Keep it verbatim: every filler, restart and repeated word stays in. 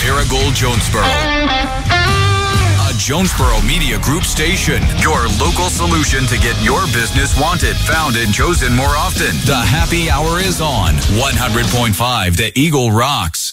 Marigold, Jonesboro. A Jonesboro Media Group station. Your local solution to get your business wanted, found, and chosen more often. The happy hour is on one hundred point five The Eagle Rocks.